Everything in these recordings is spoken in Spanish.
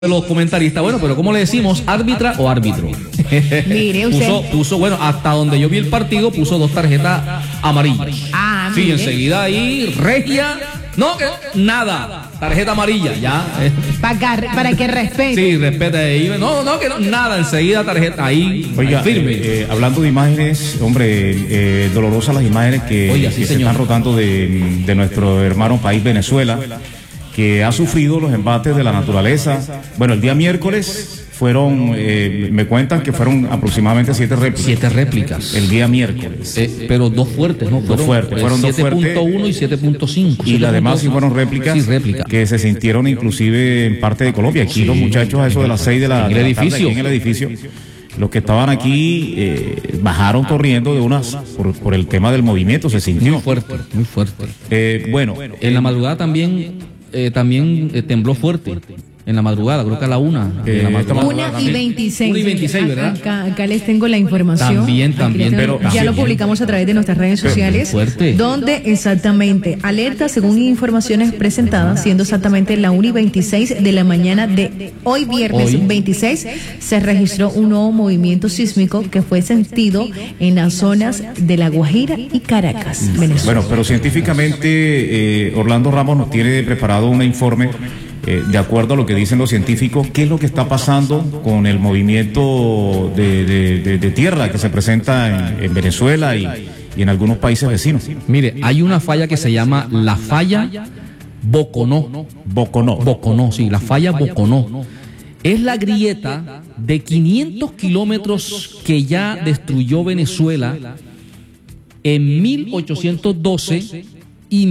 los comentaristas, bueno, pero ¿cómo le decimos? ¿Árbitra o árbitro? Mire usted. Puso, bueno, hasta donde yo vi el partido, puso 2 tarjetas amarillas. Ah, sí, mire. enseguida ahí, regia, no, que nada, tarjeta amarilla, ya. Para que respete. Sí, respeta ahí, no, que no, nada, enseguida tarjeta ahí, Oiga, firme. hablando de imágenes, hombre, dolorosas las imágenes que, Oiga, sí, que se señor. están rotando de nuestro hermano país Venezuela, que ha sufrido los embates de la naturaleza. Bueno, el día miércoles fueron, me cuentan que fueron aproximadamente 7 réplicas. 7 réplicas. El día miércoles. Pero 2 fuertes, ¿no? Dos fuertes, fueron 2 fuertes. 7.1 y 7.5. Y las demás sí fueron réplicas, Sí, réplicas. que se sintieron inclusive en parte de Colombia. Aquí Sí, los muchachos a eso de las 6 de la en el tarde, edificio. aquí en el edificio, los que estaban aquí bajaron corriendo de unas por el tema del movimiento, se sintió. Muy fuerte, muy fuerte. Bueno, En la madrugada también tembló fuerte. En la madrugada, creo que a la 1 de la madrugada. 1:26. 1:26, ¿verdad? Acá les tengo la información. También, Aquí les tengo- pero ya también. lo publicamos a través de nuestras redes sociales. fuerte. Donde exactamente, alerta según informaciones presentadas, siendo exactamente la 1:26 de la mañana de hoy viernes Hoy. 26, se registró un nuevo movimiento sísmico que fue sentido en las zonas de La Guajira y Caracas, Venezuela. bueno, pero científicamente Orlando Ramos nos tiene preparado un informe de acuerdo a lo que dicen los científicos, qué es lo que está pasando con el movimiento de tierra que se presenta en Venezuela y en algunos países vecinos. Mire, hay una falla que se llama la falla Boconó. Boconó, sí, la falla Boconó. Es la grieta de 500 kilómetros que ya destruyó Venezuela en 1812 y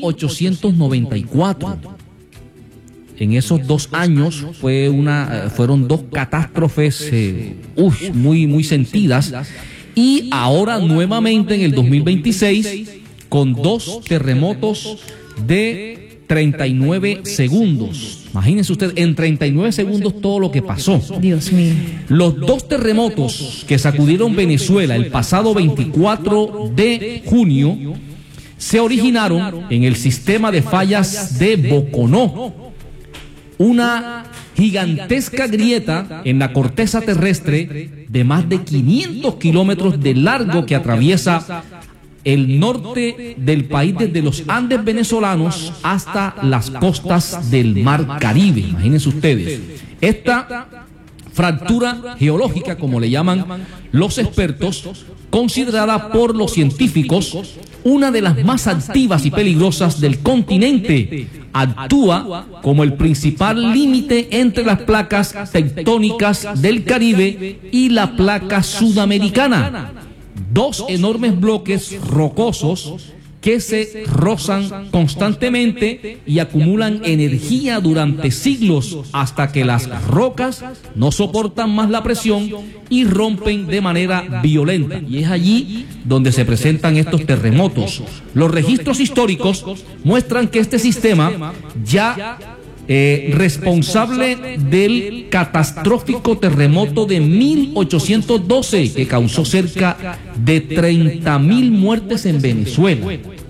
1894. En esos 2 años fueron 2 catástrofes muy sentidas, y ahora nuevamente en el 2026 con 2 terremotos de 39 segundos. Imagínense usted, en 39 segundos todo lo que pasó. Dios mío. Los 2 terremotos que sacudieron Venezuela el pasado 24 de junio se originaron en el sistema de fallas de Boconó, una gigantesca grieta en la corteza terrestre de más de 500 kilómetros de largo que atraviesa el norte del país desde los Andes venezolanos hasta las costas del Mar Caribe. Imagínense ustedes. Esta fractura geológica, como le llaman los expertos, considerada por los científicos una de las más activas y peligrosas del continente, actúa como el principal límite entre las placas tectónicas del Caribe y la placa sudamericana. 2 enormes bloques rocosos que se rozan constantemente y acumulan energía durante siglos hasta que las rocas no soportan más la presión y rompen de manera violenta. Y es allí donde se presentan estos terremotos. Los registros históricos muestran que este sistema ya responsable del catastrófico terremoto de 1812 que causó cerca de 30.000 muertes en Venezuela.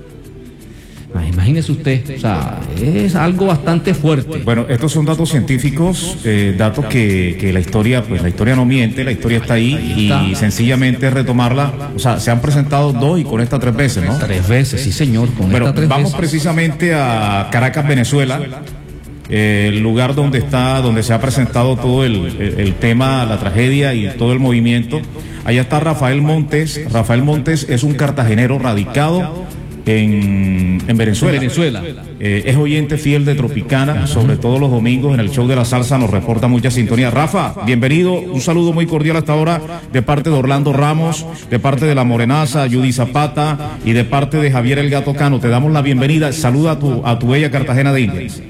Imagínese usted, o sea, es algo bastante fuerte. Bueno, estos son datos científicos, datos que la historia no miente, la historia está ahí y sencillamente retomarla. O sea, se han presentado 2 y con esta 3 veces, ¿no? 3 veces, sí señor, con Bueno, esta 3 vamos veces. precisamente a Caracas, Venezuela, el lugar donde se ha presentado todo el tema, la tragedia y todo el movimiento. Allá está Rafael Montes. Rafael Montes es un cartagenero radicado en Venezuela. Es oyente fiel de Tropicana, sobre todo los domingos en el show de la salsa nos reporta mucha sintonía. Rafa, bienvenido, un saludo muy cordial hasta ahora de parte de Orlando Ramos, de parte de La Morenaza, Judy Zapata y de parte de Javier El Gato Cano. Te damos la bienvenida, saluda a tu bella Cartagena de Indias.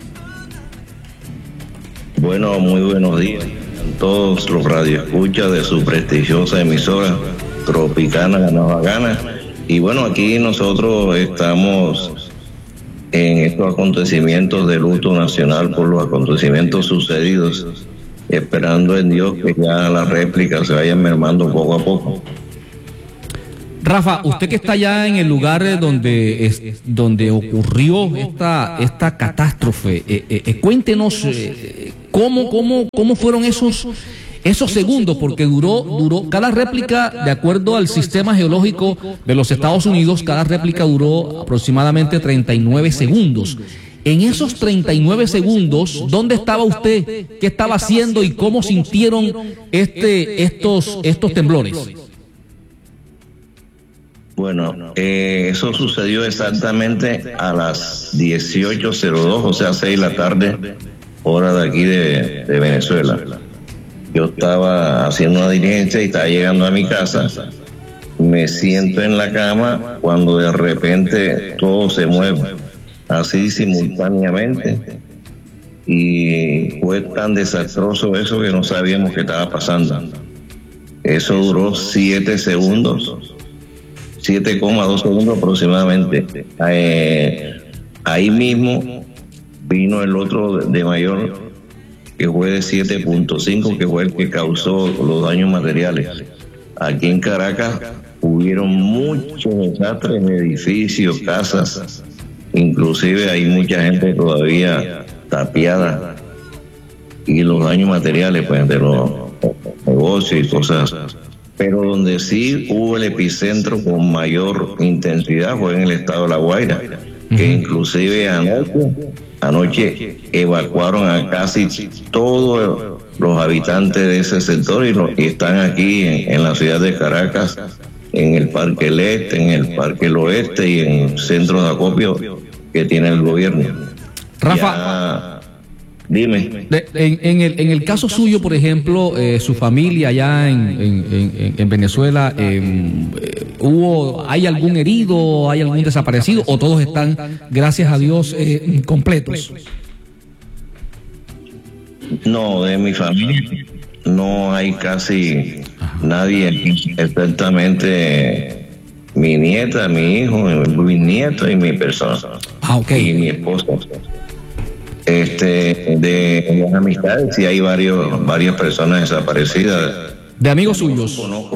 Bueno, muy buenos días a todos los radioescuchas de su prestigiosa emisora Tropicana La Nueva Gana. Y bueno, aquí nosotros estamos en estos acontecimientos de luto nacional por los acontecimientos sucedidos, esperando en Dios que ya las réplicas se vayan mermando poco a poco. Rafa, usted que está allá en el lugar donde ocurrió esta catástrofe, cuéntenos ¿Cómo fueron esos segundos? Porque duró cada réplica, de acuerdo al sistema geológico de los Estados Unidos, cada réplica duró aproximadamente 39 segundos. En esos 39 segundos, ¿dónde estaba usted? ¿Qué estaba haciendo y cómo sintieron estos temblores? Bueno, eso sucedió exactamente a las 18:02, o sea, 6 de la tarde, hora de aquí de Venezuela. Yo estaba haciendo una diligencia y estaba llegando a mi casa. Me siento en la cama cuando de repente todo se mueve, así simultáneamente. Y fue tan desastroso eso que no sabíamos qué estaba pasando. Eso duró 7 segundos. 7,2 segundos aproximadamente. Ahí mismo vino el otro de mayor, que fue de 7,5, que fue el que causó los daños materiales. Aquí en Caracas hubieron muchos desastres en edificios, casas, inclusive hay mucha gente todavía tapiada, y los daños materiales pues de los negocios y cosas. Pero donde sí hubo el epicentro con mayor intensidad fue en el estado de La Guaira, que inclusive anoche evacuaron a casi todos los habitantes de ese sector y están aquí en la ciudad de Caracas, en el Parque El Este, en el Parque El Oeste y en centros de acopio que tiene el gobierno. Rafa, dime. En el caso suyo, por ejemplo, su familia allá en Venezuela, ¿hay algún herido, hay algún desaparecido o todos están, gracias a Dios, completos? No, de mi familia no hay casi nadie, exactamente mi nieta, mi hijo, mi nieto y mi persona. Y mi esposa. De las amistades sí hay varias personas desaparecidas. ¿De amigos suyos?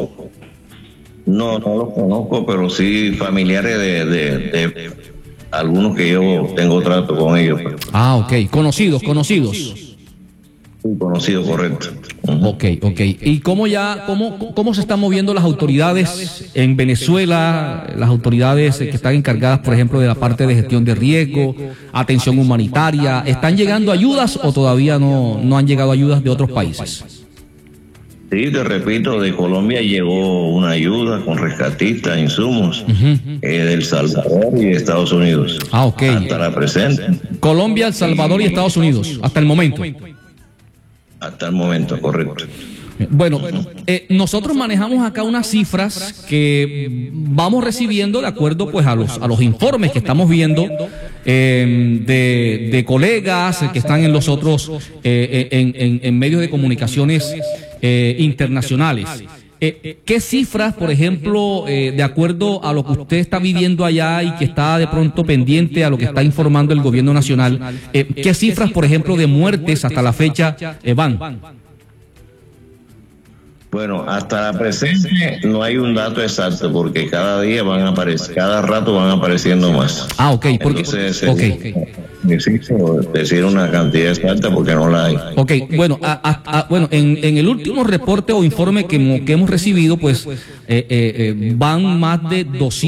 No los conozco, pero sí familiares de algunos que yo tengo trato con ellos. Conocidos. Sí, conocido, correcto. Ok. ¿Y cómo se están moviendo las autoridades en Venezuela, las autoridades que están encargadas, por ejemplo, de la parte de gestión de riesgo, atención humanitaria? ¿Están llegando ayudas o todavía no han llegado ayudas de otros países? Sí, te repito, de Colombia llegó una ayuda con rescatistas, insumos, de El Salvador y de Estados Unidos. Hasta la presente. Colombia, El Salvador y Estados Unidos, hasta el momento. Hasta el momento, correcto. Bueno, nosotros manejamos acá unas cifras que vamos recibiendo de acuerdo pues a los informes que estamos viendo de colegas que están en los otros en medios de comunicaciones internacionales. ¿Qué cifras, por ejemplo, de acuerdo a lo que usted está viviendo allá y que está de pronto pendiente a lo que está informando el gobierno nacional, qué cifras, por ejemplo, de muertes hasta la fecha van? Bueno, hasta la presente no hay un dato exacto porque cada día cada rato van apareciendo más. Entonces, decir una cantidad exacta porque no la hay. Bueno, en el último reporte o informe que hemos recibido, pues van más de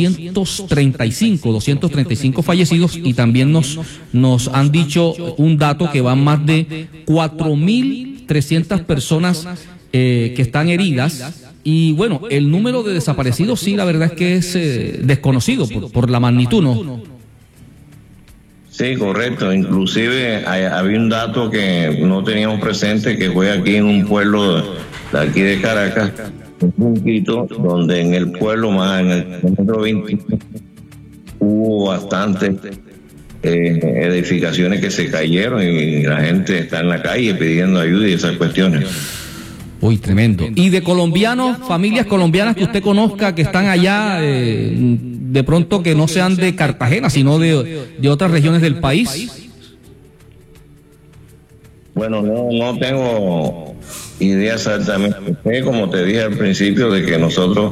235 fallecidos y también nos han dicho un dato que van más de 4.300 personas que están heridas. Y bueno, el número de desaparecidos sí, la verdad es que es desconocido por la magnitud, ¿no? Sí, correcto. Inclusive había un dato que no teníamos presente, que fue aquí en un pueblo de aquí de Caracas, un Quito, donde en el pueblo más en el kilómetro 20 hubo bastantes edificaciones que se cayeron y la gente está en la calle pidiendo ayuda y esas cuestiones. Uy, tremendo. ¿Y de colombianos, familias colombianas que usted conozca que están allá, de pronto que no sean de Cartagena, sino de otras regiones del país? Bueno, no tengo idea exactamente. Como te dije al principio, de que nosotros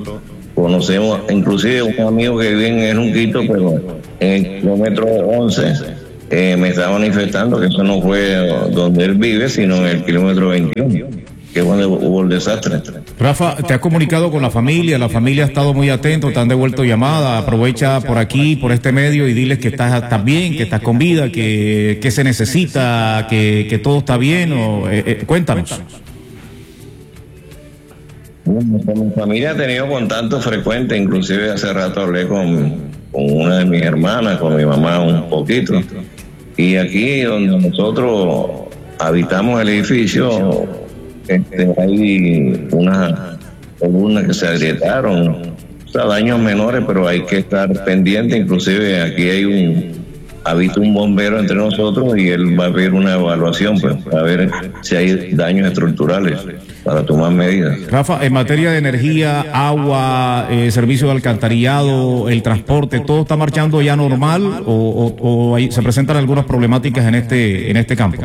conocemos, inclusive un amigo que vive en Junquito, pero en el kilómetro 11, me está manifestando que eso no fue donde él vive, sino en el kilómetro 21, que es donde hubo el desastre. Rafa, ¿te has comunicado con la familia? La familia ha estado muy atento, te han devuelto llamada. Aprovecha por aquí, por este medio, y diles que estás bien, que estás con vida, que se necesita, que todo está bien. Cuéntanos. Mi familia ha tenido contacto frecuente, inclusive hace rato hablé con una de mis hermanas, con mi mamá un poquito. Y aquí donde nosotros habitamos el edificio, hay unas columnas que se agrietaron, o sea, daños menores, pero hay que estar pendiente. Inclusive aquí habita un bombero entre nosotros y él va a pedir una evaluación, pues, para ver si hay daños estructurales, para tomar medidas. Rafa, en materia de energía, agua, servicio de alcantarillado, el transporte, ¿todo está marchando ya normal o se presentan algunas problemáticas en este campo?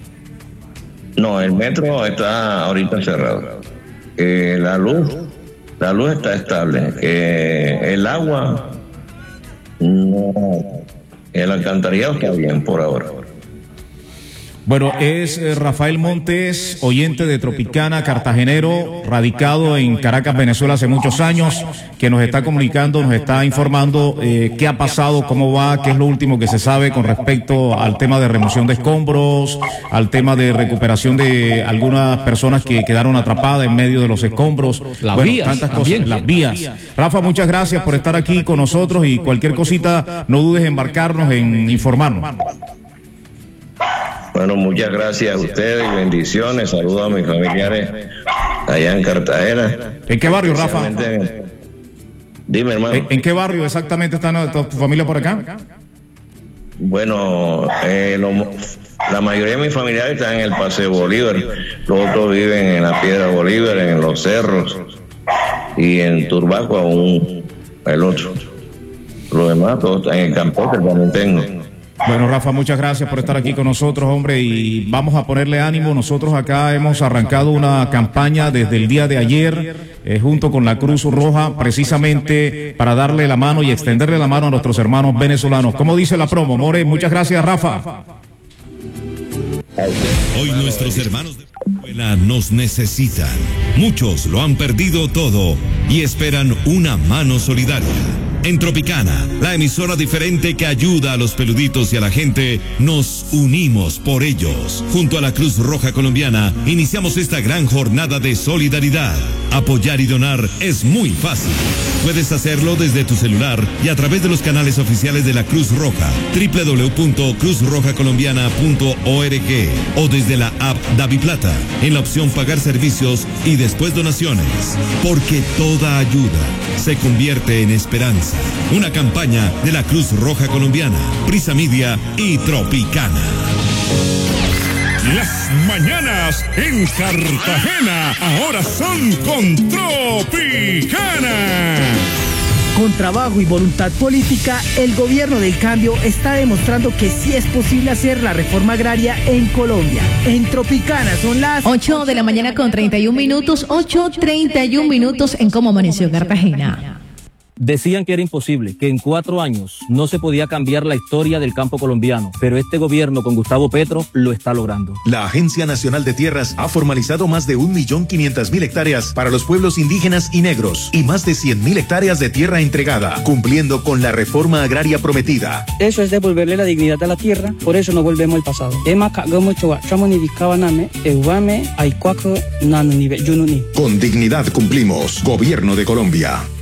No, el metro está ahorita cerrado. La luz está estable. El agua, no, el alcantarillado está bien por ahora. Bueno, es Rafael Montes, oyente de Tropicana, cartagenero, radicado en Caracas, Venezuela hace muchos años, que nos está comunicando, nos está informando qué ha pasado, cómo va, qué es lo último que se sabe con respecto al tema de remoción de escombros, al tema de recuperación de algunas personas que quedaron atrapadas en medio de los escombros. Las vías, tantas también. cosas, las vías. Rafa, muchas gracias por estar aquí con nosotros y cualquier cosita, no dudes en embarcarnos, en informarnos. Bueno, muchas gracias a ustedes y bendiciones. Saludos a mis familiares allá en Cartagena. ¿En qué barrio, Rafa? Dime, hermano. ¿En qué barrio exactamente está tu familia por acá? Bueno, la mayoría de mis familiares están en el Paseo Bolívar. Los otros viven en la Piedra Bolívar, en los cerros y en Turbaco aún el otro. Los demás todos están en el campo, que también tengo. Bueno, Rafa, muchas gracias por estar aquí con nosotros, hombre, y vamos a ponerle ánimo. Nosotros acá hemos arrancado una campaña desde el día de ayer, junto con la Cruz Roja, precisamente para darle la mano y extenderle la mano a nuestros hermanos venezolanos. ¿Cómo dice la promo, More? Muchas gracias, Rafa. Hoy nuestros hermanos de Venezuela nos necesitan. Muchos lo han perdido todo y esperan una mano solidaria. En Tropicana, la emisora diferente que ayuda a los peluditos y a la gente, nos unimos por ellos. Junto a la Cruz Roja Colombiana, iniciamos esta gran jornada de solidaridad. Apoyar y donar es muy fácil. Puedes hacerlo desde tu celular y a través de los canales oficiales de la Cruz Roja, www.cruzrojacolombiana.org, o desde la app DaviPlata, en la opción Pagar Servicios y después Donaciones. Porque toda ayuda se convierte en esperanza. Una campaña de la Cruz Roja Colombiana, Prisa Media y Tropicana. Las mañanas en Cartagena ahora son con Tropicana. Con trabajo y voluntad política, el gobierno del cambio está demostrando que sí es posible hacer la reforma agraria en Colombia. En Tropicana son las 8 de la mañana con 31 minutos, 8:31 minutos en Cómo Amaneció Cartagena. Decían que era imposible, que en 4 años no se podía cambiar la historia del campo colombiano, pero este gobierno con Gustavo Petro lo está logrando. La Agencia Nacional de Tierras ha formalizado más de 1.500.000 hectáreas para los pueblos indígenas y negros y más de 100.000 hectáreas de tierra entregada, cumpliendo con la reforma agraria prometida. Eso es devolverle la dignidad a la tierra, por eso no volvemos al pasado. Con dignidad cumplimos. Gobierno de Colombia.